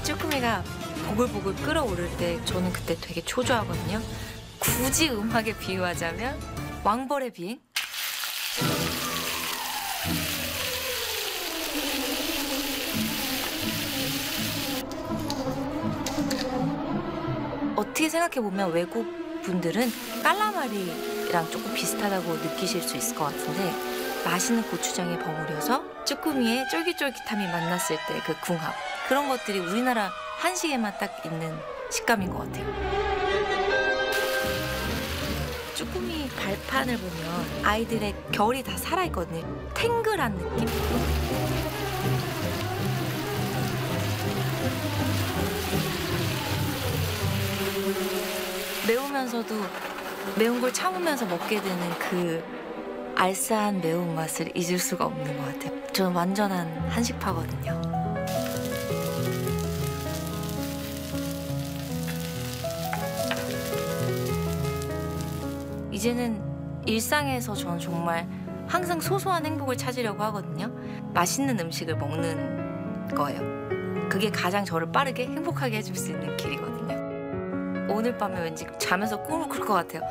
쭈꾸미가 보글보글 끓어오를 때 저는 그때 되게 초조하거든요. 굳이 음악에 비유하자면 왕벌의 비행? 어떻게 생각해보면 외국 분들은 깔라마리랑 조금 비슷하다고 느끼실 수 있을 것 같은데, 맛있는 고추장에 버무려서 쭈꾸미의 쫄깃쫄깃함이 만났을 때 그 궁합, 그런 것들이 우리나라 한식에만 딱 있는 식감인 것 같아요. 쭈꾸미 발판을 보면 아이들의 결이 다 살아있거든요. 탱글한 느낌? 매우면서도 매운 걸 참으면서 먹게 되는 그 알싸한 매운맛을 잊을 수가 없는 것 같아요. 저는 완전한 한식파거든요. 이제는 일상에서 저는 정말 항상 소소한 행복을 찾으려고 하거든요. 맛있는 음식을 먹는 거예요. 그게 가장 저를 빠르게 행복하게 해줄 수 있는 길이거든요. 오늘 밤에 왠지 자면서 꿈을 꿀 것 같아요.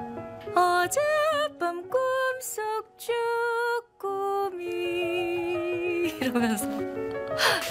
어젯밤 꿈속 쭈꾸미 이러면서